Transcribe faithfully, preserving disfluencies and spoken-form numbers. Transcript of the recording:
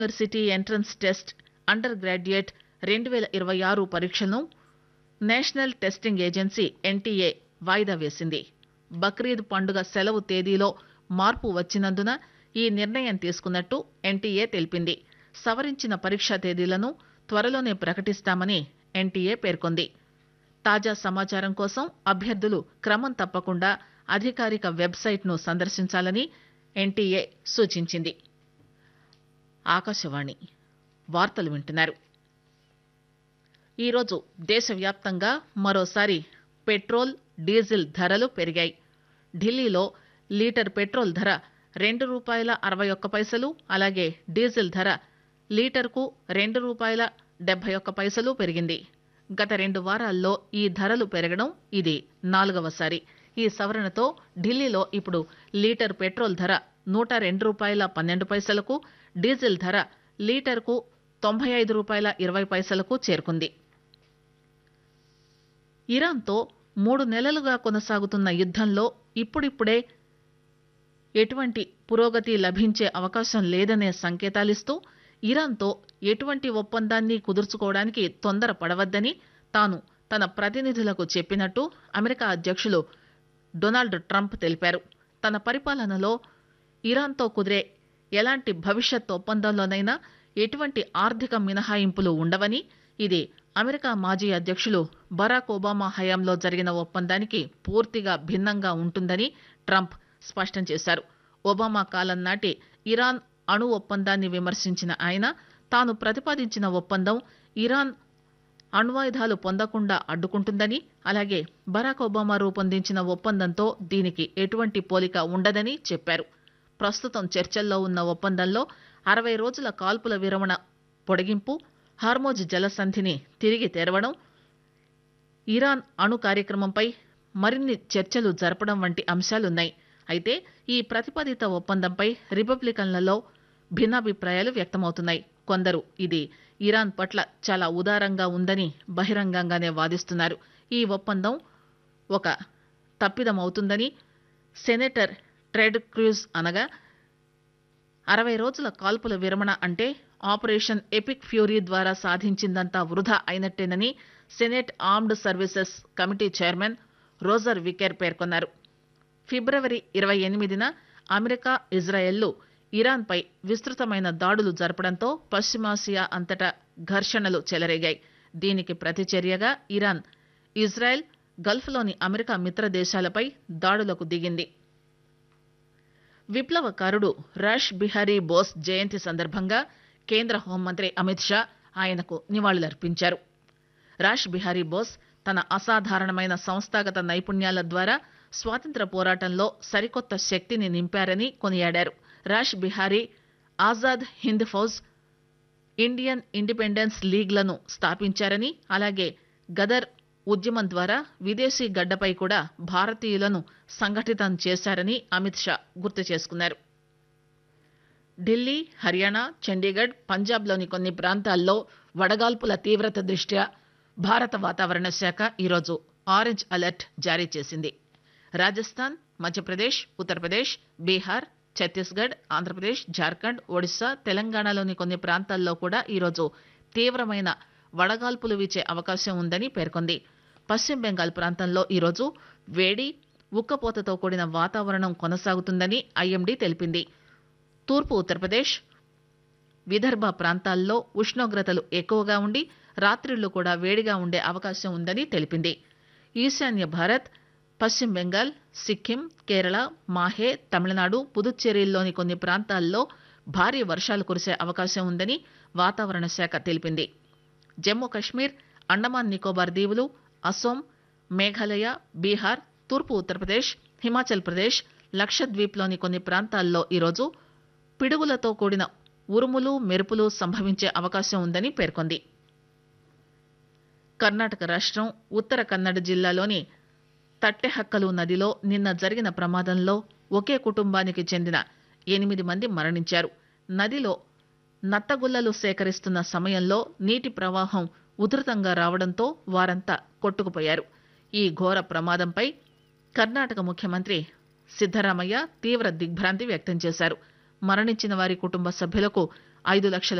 University entrance test under graduate రెండు వేల ఇరవై ఆరు పరీక్షను నేషనల్ టెస్టింగ్ ఏజెన్సీ ఎన్టీఏ వాయిదా వేసింది. బక్రీద్ పండుగ సెలవు తేదీలో మార్పు వచ్చినందున ఈ నిర్ణయం తీసుకున్నట్టు ఎన్టీఏ తెలిపింది. సవరించిన పరీక్షా తేదీలను త్వరలోనే ప్రకటిస్తామని ఎన్టీఏ పేర్కొంది. తాజా సమాచారం కోసం అభ్యర్థులు క్రమం తప్పకుండా అధికారిక వెబ్సైట్ ను సందర్శించాలని ఎన్టీఏ సూచించింది. ఆకాశవాణి వార్తలు వింటున్నారు. ఈరోజు దేశవ్యాప్తంగా మరోసారి పెట్రోల్, డీజిల్ ధరలు పెరిగాయి. ఢిల్లీలో లీటర్ పెట్రోల్ ధర రెండు రూపాయల అరవై ఒక్క పైసలు, అలాగే డీజిల్ ధర లీటర్కు రెండు రూపాయల డెబ్బై ఒక్క పైసలు పెరిగింది. గత రెండు వారాల్లో ఈ ధరలు పెరగడం ఇది నాలుగవసారి. ఈ సవరణతో ఢిల్లీలో ఇప్పుడు లీటర్ పెట్రోల్ ధర నూట రెండు రూపాయల పన్నెండు పైసలకు, డీజిల్ ధర లీటర్కు తొంభై ఐదు రూపాయల ఇరవై పైసలకు చేరుకుంది. ఇరాన్తో మూడు నెలలుగా కొనసాగుతున్న యుద్దంలో ఇప్పుడిప్పుడే ఎటువంటి పురోగతి లభించే అవకాశం లేదనే సంకేతాలిస్తూ ఇరాన్తో ఎటువంటి ఒప్పందాన్ని కుదుర్చుకోవడానికి తొందర పడవద్దని తాను తన ప్రతినిధులకు చెప్పినట్టు అమెరికా అధ్యక్షులు డొనాల్డ్ ట్రంప్ తెలిపారు. తన పరిపాలనలో ఇరాన్తో కుదిరే ఎలాంటి భవిష్యత్ ఒప్పందంలోనైనా ఎటువంటి ఆర్థిక మినహాయింపులు ఉండవని, ఇది అమెరికా మాజీ అధ్యక్షులు బరాక్ ఒబామా హయాంలో జరిగిన ఒప్పందానికి పూర్తిగా భిన్నంగా ఉంటుందని ట్రంప్ స్పష్టం చేశారు. ఒబామా కాలం నాటి ఇరాన్ అణు ఒప్పందాన్ని విమర్శించిన ఆయన, తాను ప్రతిపాదించిన ఒప్పందం ఇరాన్ అణ్వాయుధాలు పొందకుండా అడ్డుకుంటుందని, అలాగే బరాక్ ఒబామా రూపొందించిన ఒప్పందంతో దీనికి ఎటువంటి పోలిక ఉండదని చెప్పారు. ప్రస్తుతం చర్చల్లో ఉన్న ఒప్పందంలో అరవై రోజుల కాల్పుల విరమణ పొడిగింపు, హార్మోజ్ జలసంధిని తిరిగి తెరవడం, ఇరాన్ అణు కార్యక్రమంపై మరిన్ని చర్చలు జరపడం వంటి అంశాలున్నాయి. అయితే ఈ ప్రతిపాదిత ఒప్పందంపై రిపబ్లికన్లలో భిన్నాభిప్రాయాలు వ్యక్తమవుతున్నాయి. కొందరు ఇది ఇరాన్ పట్ల చాలా ఉదారంగా ఉందని బహిరంగంగానే వాదిస్తున్నారు. ఈ ఒప్పందం ఒక తప్పిదమవుతుందని సెనేటర్ టెడ్ క్రూజ్ అనగా, అరవై రోజుల కాల్పుల విరమణ అంటే ఆపరేషన్ ఎపిక్ ఫ్యూరీ ద్వారా సాధించిందంతా వృధా అయినట్టేనని senate armed services committee chairman Roger వికెర్ పేర్కొన్నారు. ఫిబ్రవరి ఇరవై ఎనిమిదిన అమెరికా, ఇజ్రాయెల్లు ఇరాన్పై విస్తృతమైన దాడులు జరపడంతో పశ్చిమాసియా అంతటా ఘర్షణలు చెలరేగాయి. దీనికి ప్రతిచర్యగా ఇరాన్, ఇజ్రాయెల్, గల్ఫ్లోని అమెరికా మిత్ర దేశాలపై దాడులకు దిగింది. విప్లవకారుడు రాష్ బిహారీ బోస్ జయంతి సందర్భంగా కేంద్ర హోంమంత్రి అమిత్ షా ఆయనకు నివాళులర్పించారు. రాష్ బిహారీ బోస్ తన అసాధారణమైన సంస్థాగత నైపుణ్యాల ద్వారా స్వాతంత్ర పోరాటంలో సరికొత్త శక్తిని నింపారని కొనియాడారు. రాష్ బిహారీ ఆజాద్ హింద్ ఫౌజ్, ఇండియన్ ఇండిపెండెన్స్ లీగ్లను స్థాపించారని, అలాగే గదర్ ఉద్యమం ద్వారా విదేశీ గడ్డపై కూడా భారతీయులను సంఘటితం చేశారని అమిత్ షా గుర్తు చేసుకున్నారు. ఢిల్లీ, హర్యానా, చండీగఢ్, పంజాబ్లోని కొన్ని ప్రాంతాల్లో వడగాల్పుల తీవ్రత దృష్ట్యా భారత వాతావరణ శాఖ ఈరోజు ఆరెంజ్ అలర్ట్ జారీ చేసింది. రాజస్థాన్, మధ్యప్రదేశ్, ఉత్తరప్రదేశ్, బీహార్, ఛత్తీస్గఢ్, ఆంధ్రప్రదేశ్, జార్ఖండ్, ఒడిశా, తెలంగాణలోని కొన్ని ప్రాంతాల్లో కూడా ఈరోజు తీవ్రమైన వడగాల్పులు వీచే అవకాశం ఉందని పేర్కొంది. పశ్చిమ బెంగాల్ ప్రాంతంలో ఈరోజు వేడి, ఉక్కపోతతో కూడిన వాతావరణం కొనసాగుతుందని ఐఎండీ తెలిపింది. తూర్పు ఉత్తరప్రదేశ్, విదర్భ ప్రాంతాల్లో ఉష్ణోగ్రతలు ఎక్కువగా ఉండి రాత్రిళ్లు కూడా వేడిగా ఉండే అవకాశం ఉందని తెలిపింది. ఈశాన్య భారత్, పశ్చిమ బెంగాల్, సిక్కిం, కేరళ, మాహే, తమిళనాడు, పుదుచ్చేరిల్లోని కొన్ని ప్రాంతాల్లో భారీ వర్షాలు కురిసే అవకాశం ఉందని వాతావరణ శాఖ తెలిపింది. జమ్మూ కశ్మీర్, అండమాన్ నికోబార్ దీవులు, అసోం, మేఘాలయ, బీహార్, తూర్పు ఉత్తరప్రదేశ్, హిమాచల్ ప్రదేశ్, లక్షద్వీప్లోని కొన్ని ప్రాంతాల్లో ఈరోజు పిడుగులతో కూడిన ఉరుములు, మెరుపులు సంభవించే అవకాశం ఉందని పేర్కొంది. కర్ణాటక రాష్ట్రం ఉత్తర కన్నడ జిల్లాలోని తట్టెహక్కలు నదిలో నిన్న జరిగిన ప్రమాదంలో ఒకే కుటుంబానికి చెందిన ఎనిమిది మంది మరణించారు. నదిలో నత్తగుల్లలు సేకరిస్తున్న సమయంలో నీటి ప్రవాహం ఉధృతంగా రావడంతో వారంతా కొట్టుకుపోయారు. ఈ ఘోర ప్రమాదంపై కర్ణాటక ముఖ్యమంత్రి సిద్దరామయ్య తీవ్ర దిగ్భ్రాంతి వ్యక్తం చేశారు. మరణించిన వారి కుటుంబ సభ్యులకు ఐదు లక్షల